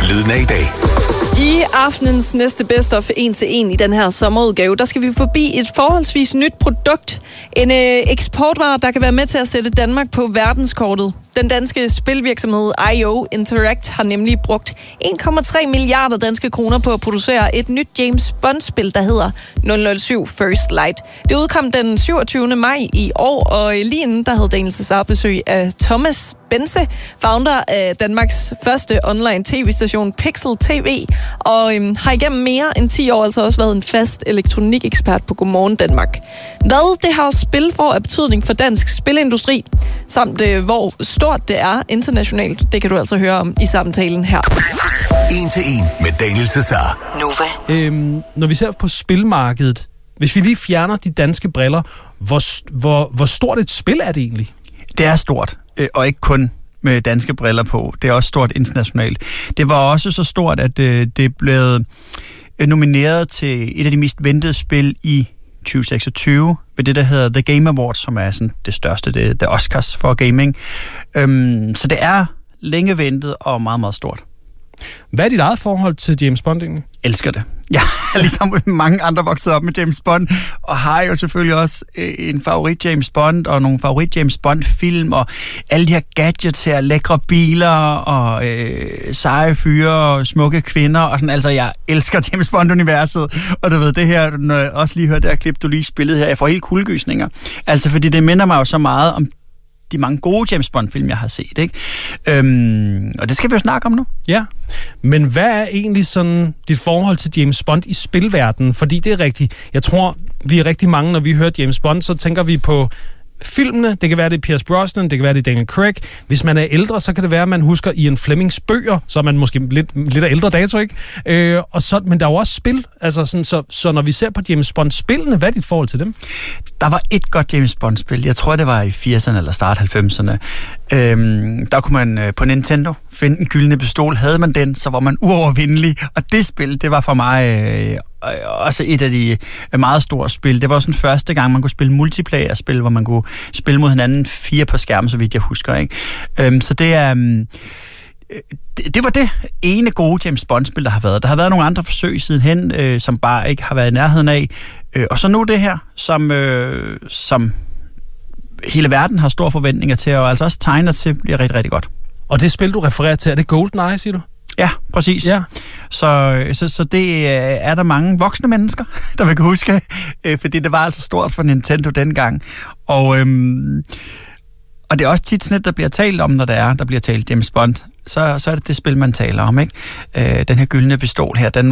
Lyden af i dag. I aftenens næste Best of 1-1 i den her sommerudgave, der skal vi forbi et forholdsvis nyt produkt. En eksportvare, der kan være med til at sætte Danmark på verdenskortet. Den danske spilvirksomhed IO Interact har nemlig brugt 1,3 milliarder danske kroner på at producere et nyt James Bond-spil, der hedder 007 First Light. Det udkom den 27. maj i år, og lige inden der havde Daniel Cesar besøg af Thomas Bense, founder af Danmarks første online tv-station Pixel TV, og har igennem mere end 10 år altså også været en fast elektronikekspert på Godmorgen Danmark. Hvad det her spil får af betydning for dansk spilindustri, samt hvor stort det er internationalt, det kan du altså høre om i samtalen her. 1-1 med Daniel Cesar. Nova. Når vi ser på spilmarkedet, hvis vi lige fjerner de danske briller, hvor stort et spil er det egentlig? Det er stort, og ikke kun med danske briller på. Det er også stort internationalt. Det var også så stort, at det blev nomineret til et af de mest ventede spil i 2026 ved det, der hedder The Game Awards, som er sådan det største, det Oscars for gaming. Så det er længe ventet og meget, meget stort. Hvad er dit eget forhold til James Bond egentlig? Elsker det. Jeg er ligesom mange andre vokset op med James Bond, og har jo selvfølgelig også en favorit James Bond, og nogle favorit James Bond-film, og alle de her gadgets her, lækre biler, og seje fyre, og smukke kvinder, og sådan, altså jeg elsker James Bond-universet, og du ved det her, når jeg også lige hørte det her klip, du lige spillede her, jeg får helt kuldegysninger. Altså fordi det minder mig jo så meget om de mange gode James Bond-film, jeg har set, ikke? Og det skal vi jo snakke om nu. Ja, men hvad er egentlig sådan dit forhold til James Bond i spilverdenen? Fordi det er rigtigt. Jeg tror, vi er rigtig mange, når vi hører James Bond, så tænker vi på filmene. Det kan være, det er Pierce Brosnan, det kan være, det er Daniel Craig. Hvis man er ældre, så kan det være, at man husker Ian Flemings bøger, så er man måske lidt af ældre dato, ikke? Men der er jo også spil. Altså sådan, så når vi ser på James Bond-spillene, hvad er dit forhold til dem? Der var et godt James Bond-spil. Jeg tror, det var i 80'erne eller start 90'erne. Der kunne man på Nintendo finde en gyldne pistol. Havde man den, så var man uovervindelig. Og det spil, det var for mig også et af de meget store spil. Det var sådan første gang, man kunne spille multiplayer-spil, hvor man kunne spille mod hinanden 4 på skærmen, så vidt jeg husker, ikke? Så det er... Det var det ene gode James Bond-spil, der har været. Der har været nogle andre forsøg sidenhen, som bare ikke har været i nærheden af. Og så nu det her, som hele verden har store forventninger til, og altså også tegner til, bliver rigtig, rigtig godt. Og det spil, du refererer til, er det GoldenEye, siger du? Ja, præcis. Ja. Så det er der mange voksne mennesker, der vil kunne huske, fordi det var altså stort for Nintendo dengang. Og det er også tit sådan, der bliver talt om, når der bliver talt James Bond, så er det spil, man taler om, ikke? Den her gyldne pistol her, den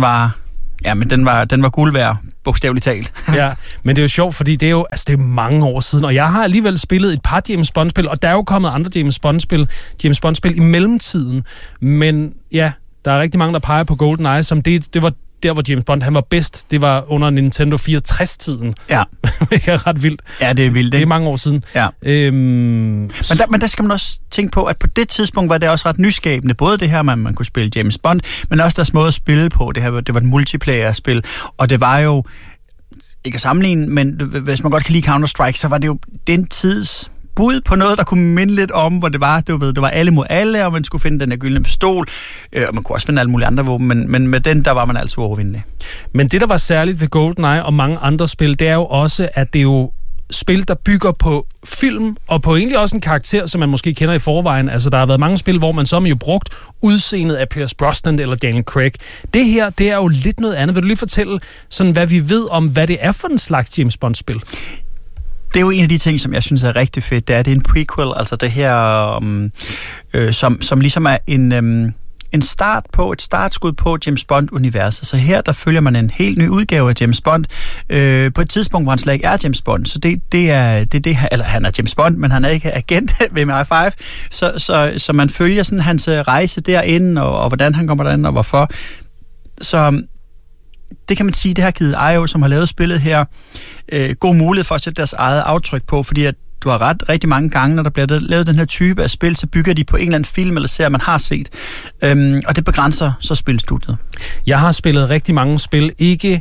var guld værd, bogstaveligt talt. Ja, men det er jo sjovt, fordi det er mange år siden, og jeg har alligevel spillet et par James Bond-spil, og der er jo kommet andre James Bond-spil i mellemtiden, men ja, der er rigtig mange, der peger på GoldenEye, som det var der, hvor James Bond han var bedst. Det var under Nintendo 64-tiden. Ja. Det er ret vildt. Ja, det er vildt. Det er mange år siden. Ja. Men der skal man også tænke på, at på det tidspunkt var det også ret nyskabende. Både det her, man kunne spille James Bond, men også deres måde at spille på. Det var et multiplayer-spil. Og det var jo, ikke at sammenligne, men hvis man godt kan lide Counter-Strike, så var det jo den tids bud på noget, der kunne minde lidt om, hvor det var alle mod alle, og man skulle finde den her gyldne pistol, og man kunne også finde alle mulige andre våben, men med den, der var man altså overvindelig. Men det, der var særligt ved GoldenEye og mange andre spil, det er jo også, at det er jo spil, der bygger på film, og på egentlig også en karakter, som man måske kender i forvejen. Altså, der har været mange spil, hvor man så har jo brugt udseendet af Pierce Brosnan eller Daniel Craig. Det her, det er jo lidt noget andet. Vil du lige fortælle, sådan, hvad vi ved om, hvad det er for en slags James Bond-spil? Det er jo en af de ting, som jeg synes er rigtig fedt. Det er en prequel, altså det her, som ligesom er et startskud på James Bond-universet. Så her, der følger man en helt ny udgave af James Bond, på et tidspunkt, hvor han slet ikke er James Bond. Så det er eller han er James Bond, men han er ikke agent ved MI5. Så man følger sådan hans rejse derinde, og hvordan han kommer derind, og hvorfor. Så det kan man sige, det har givet IO, som har lavet spillet her, god mulighed for at sætte deres eget aftryk på, fordi at du har rigtig mange gange, når der bliver lavet den her type af spil, så bygger de på en eller anden film eller serie, man har set. Og det begrænser så spilstudiet. Jeg har spillet rigtig mange spil, ikke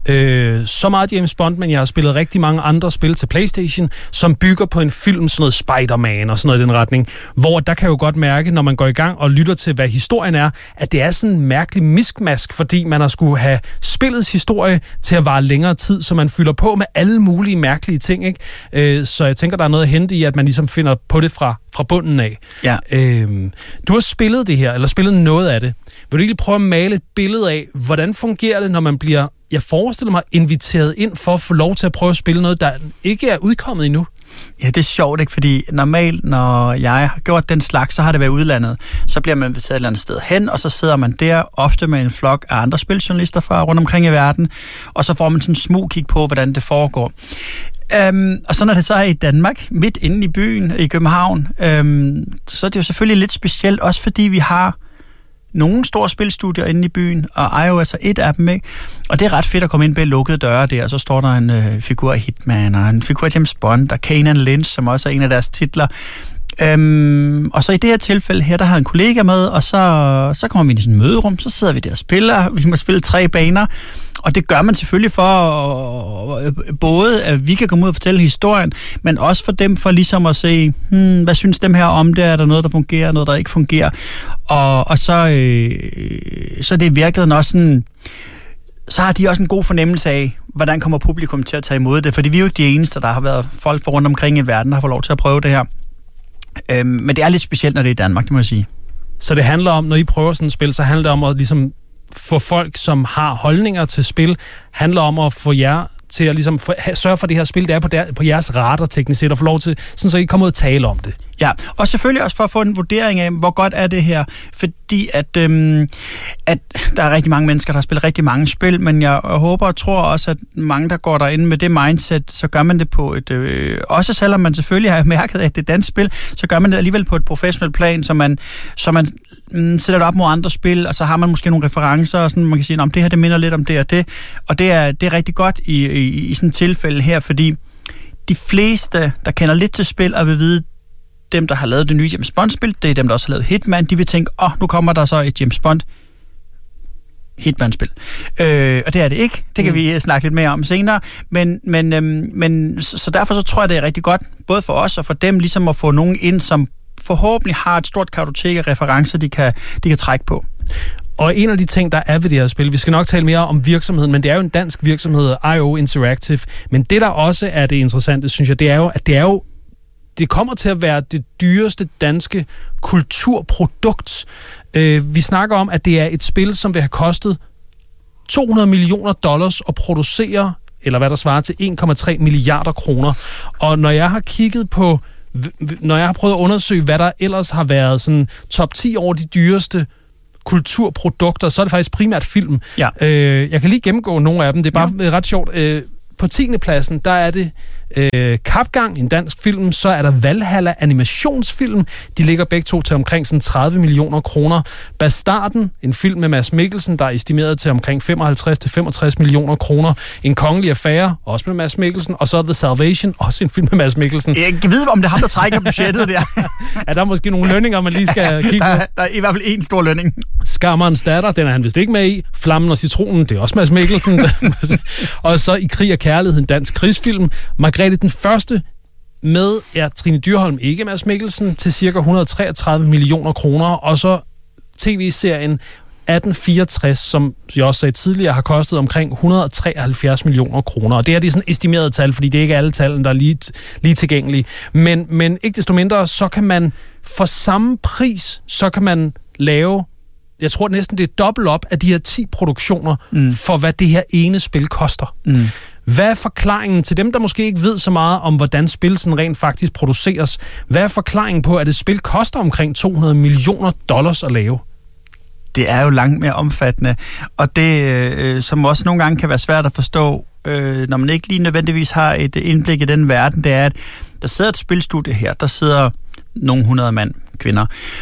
så meget James Bond, men jeg har spillet rigtig mange andre spil til PlayStation, som bygger på en film, sådan noget Spider-Man og sådan noget i den retning, hvor der kan jo godt mærke, når man går i gang og lytter til, hvad historien er, at det er sådan en mærkelig miskmask, fordi man har skulle have spillets historie til at vare længere tid, så man fylder på med alle mulige mærkelige ting, ikke? Så jeg tænker, der er noget at hente i, at man ligesom finder på det fra bunden af. Ja. Du har spillet det her, eller spillet noget af det. Vil du ikke prøve at male et billede af, hvordan fungerer det, når man bliver, jeg forestiller mig, inviteret ind for at få lov til at prøve at spille noget, der ikke er udkommet endnu? Ja, det er sjovt, ikke? Fordi normalt, når jeg har gjort den slags, så har det været udlandet. Så bliver man inviteret et eller andet sted hen, og så sidder man der, ofte med en flok af andre spiljournalister fra rundt omkring i verden, og så får man sådan en smug kig på, hvordan det foregår. Og så når det så er i Danmark, midt inde i byen, i København, så er det jo selvfølgelig lidt specielt, også fordi vi har nogle store spilstudier inde i byen, og iOS er et af dem, ikke? Og det er ret fedt at komme ind bag lukkede døre der, og så står der en figur af Hitman, og en figur af James Bond, og Kane and Lynch, som også er en af deres titler. Og så i det her tilfælde her, der havde en kollega med, og så kommer vi ind i sådan et møderum, så sidder vi der og spiller, vi må spille 3 baner, og det gør man selvfølgelig for både, at vi kan komme ud og fortælle historien, men også for dem, for ligesom at se, hvad synes dem her om det, er der noget, der fungerer, noget, der ikke fungerer, og så det er virkelig også sådan, så har de også en god fornemmelse af, hvordan kommer publikum til at tage imod det, fordi vi er jo ikke de eneste, der har været folk fra rundt omkring i verden, der har fået lov til at prøve det her. Men det er lidt specielt, når det er i Danmark, det må jeg sige. Så det handler om, når I prøver sådan et spil, så handler det om at ligesom få folk, som har holdninger til spil, handler om at få jer til at ligesom sørge for, at det her spil, det er på jeres radar teknisk set, og få lov til, sådan så I kommer ud og tale om det. Ja, og selvfølgelig også for at få en vurdering af, hvor godt er det her, fordi at der er rigtig mange mennesker, der har spillet rigtig mange spil, men jeg håber og tror også, at mange, der går derinde med det mindset, så gør man det på et, også selvom man selvfølgelig har mærket, at det er dansk spil, så gør man det alligevel på et professionelt plan, så man sætter det op mod andre spil, og så har man måske nogle referencer, og sådan, man kan sige, det her det minder lidt om det og det, og det er rigtig godt i sådan et tilfælde her, fordi de fleste, der kender lidt til spil og vil vide, dem, der har lavet det nye James Bond-spil, det er dem, der også har lavet Hitman, de vil tænke, nu kommer der så et James Bond Hitman-spil. Og det er det ikke. Det kan vi snakke lidt mere om senere. Men så derfor så tror jeg, det er rigtig godt, både for os og for dem, ligesom at få nogen ind, som forhåbentlig har et stort kartotek af referencer, de kan trække på. Og en af de ting, der er ved det her spil, vi skal nok tale mere om virksomheden, men det er jo en dansk virksomhed, IO Interactive, men det, der også er det interessante, synes jeg, det er jo, at det kommer til at være det dyreste danske kulturprodukt. Vi snakker om, at det er et spil, som vil have kostet $200 million at producere, eller hvad der svarer til 1,3 milliarder kroner. Og når jeg har kigget på, når jeg har prøvet at undersøge, hvad der ellers har været sådan top 10 over de dyreste kulturprodukter, så er det faktisk primært film. Ja. Jeg kan lige gennemgå nogle af dem. Det er bare ret sjovt. På 10. pladsen, der er det Kapgang, en dansk film, så er der Valhalla animationsfilm. De ligger begge to til omkring sådan 30 millioner kroner. Bastarden, en film med Mads Mikkelsen, der er estimeret til omkring 55-65 millioner kroner. En kongelig affære, også med Mads Mikkelsen. Og så The Salvation, også en film med Mads Mikkelsen. Jeg kan vide, om det er ham, der trækker budgettet der. Er der måske nogle lønninger, man lige skal kigge på? Der er i hvert fald en stor lønning. Skammerens datter, den er han vist ikke med i. Flammen og citronen, det er også Mads Mikkelsen. Og så I krig og kærlighed, en dansk krigsfilm. Margrethe den første med Trine Dyrholm, ikke Mads Mikkelsen, til cirka 133 millioner kroner, og så tv-serien 1864, som jeg også sagde tidligere, har kostet omkring 173 millioner kroner. Og det er sådan estimeret tal, fordi det er ikke alle tallene, der er lige tilgængelige. Men ikke desto mindre, så kan man for samme pris, så kan man lave, jeg tror næsten det er dobbelt op af de her 10 produktioner, for hvad det her ene spil koster. Hvad er forklaringen til dem, der måske ikke ved så meget om, hvordan spil sådan rent faktisk produceres? Hvad er forklaringen på, at et spil koster omkring $200 million at lave? Det er jo langt mere omfattende, og det, som også nogle gange kan være svært at forstå, når man ikke lige nødvendigvis har et indblik i den verden, det er, at der sidder et spilstudie her, der sidder nogle 100 mand, kvinder,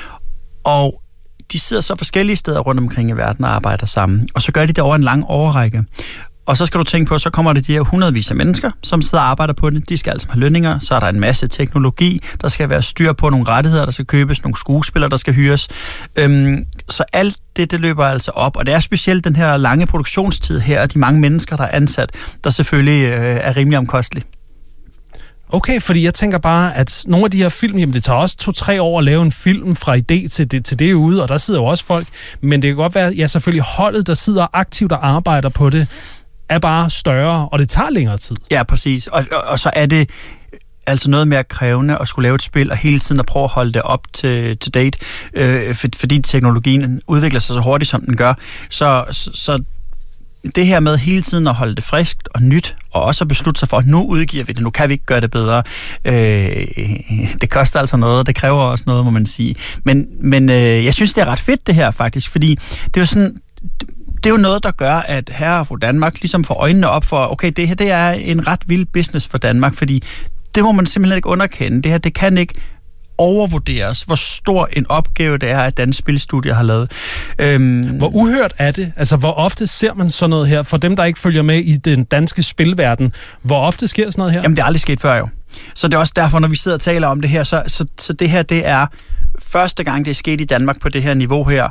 og de sidder så forskellige steder rundt omkring i verden og arbejder sammen, og så gør de det over en lang årrække. Og så skal du tænke på, så kommer det de her hundredvis af mennesker, som sidder og arbejder på det. De skal altså have lønninger, så er der en masse teknologi, der skal være styr på nogle rettigheder, der skal købes, nogle skuespillere, der skal hyres. Så alt det løber altså op, og det er specielt den her lange produktionstid her, og de mange mennesker, der er ansat, der selvfølgelig er rimelig omkostelig. Okay, fordi jeg tænker bare, at nogle af de her film, jamen det tager også 2-3 år at lave en film fra idé til det ude, og der sidder jo også folk, men det kan godt være, ja selvfølgelig holdet, der sidder aktivt og arbejder på det, er bare større, og det tager længere tid. Ja, præcis, og så er det altså noget mere krævende at skulle lave et spil, og hele tiden at prøve at holde det op til date, fordi teknologien udvikler sig så hurtigt, som den gør, så det her med hele tiden at holde det friskt og nyt, og også at beslutte sig for, at nu udgiver vi det, nu kan vi ikke gøre det bedre. Det koster altså noget, det kræver også noget, må man sige. Men jeg synes, det er ret fedt det her faktisk, fordi det er jo sådan, det er jo noget, der gør, at herre og fru Danmark ligesom får øjnene op for, okay, det her det er en ret vild business for Danmark, fordi det må man simpelthen ikke underkende. Det her, det kan ikke overvurderes, hvor stor en opgave det er, at danske spilstudier har lavet. Hvor uhørt er det? Altså, hvor ofte ser man sådan noget her? For dem, der ikke følger med i den danske spilverden, hvor ofte sker sådan noget her? Jamen, det er aldrig sket før jo. Så det er også derfor, når vi sidder og taler om det her, så det her, det er første gang, det er sket i Danmark på det her niveau her,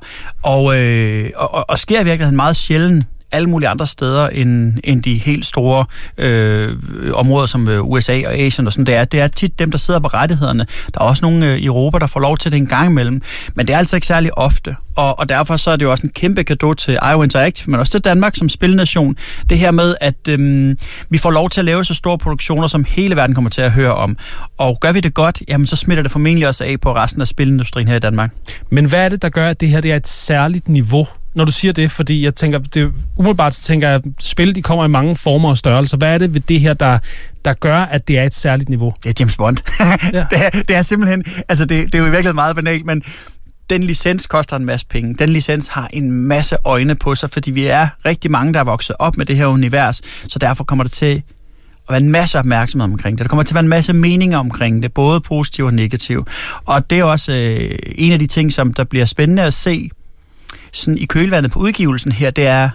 og sker i virkeligheden meget sjældent alle mulige andre steder end de helt store områder som USA og Asien og sådan. Det er tit dem, der sidder på rettighederne. Der er også nogle i Europa, der får lov til det en gang imellem, men det er altså ikke særlig ofte. Og derfor så er det jo også en kæmpe cadeau til IO Interactive, men også til Danmark som spilnation. Det her med, at vi får lov til at lave så store produktioner, som hele verden kommer til at høre om. Og gør vi det godt, jamen så smitter det formentlig også af på resten af spilindustrien her i Danmark. Men hvad er det, der gør, at det her det er et særligt niveau? Når du siger det, fordi jeg tænker, umiddelbart tænker jeg, at spil de kommer i mange former og størrelser. Hvad er det ved det her, der gør, at det er et særligt niveau? Det er James Bond. Ja. det er simpelthen, altså det er jo i virkeligheden meget banalt, men den licens koster en masse penge. Den licens har en masse øjne på sig, fordi vi er rigtig mange, der er vokset op med det her univers, så derfor kommer det til at være en masse opmærksomhed omkring det. Der kommer til at være en masse meninger omkring det, både positiv og negativ. Og det er også en af de ting, som der bliver spændende at se sådan i kølvandet på udgivelsen her, det er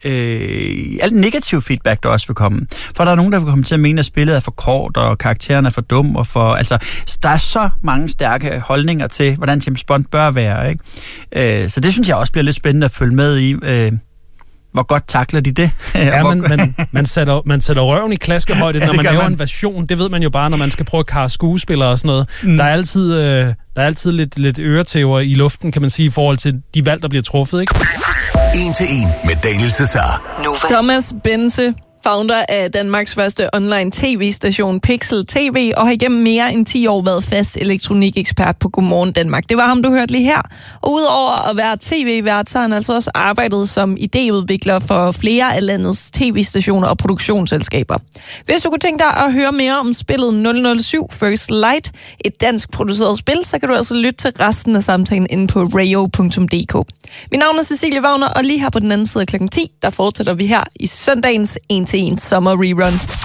alt negativ feedback, der også vil komme. For der er nogen, der vil komme til at mene, at spillet er for kort, og karakteren er for dum, og altså, der er så mange stærke holdninger til, hvordan James Bond bør være, ikke? Så det synes jeg også bliver lidt spændende at følge med i. Hvor godt takler de det? Ja, man sætter røven i klaskehøjde, når man laver en version. Det ved man jo bare, når man skal prøve at karre skuespillere og sådan noget. Der er altid lidt øretæver i luften, kan man sige, i forhold til de valg, der bliver truffet, ikke? 1-1 med Daniel Cesar. Thomas Bense, founder af Danmarks første online tv-station Pixel TV, og har igennem mere end 10 år været fast elektronikekspert på Godmorgen Danmark. Det var ham, du hørte lige her. Og udover at være tv-vært, så har han altså også arbejdet som idéudvikler for flere af landets tv-stationer og produktionsselskaber. Hvis du kunne tænke dig at høre mere om spillet 007 First Light, et dansk produceret spil, så kan du altså lytte til resten af samtalen inde på rayo.dk. Mit navn er Cecilie Wagner, og lige her på den anden side af klokken 10, der fortsætter vi her i søndagens 1-1 Sommer Rerun.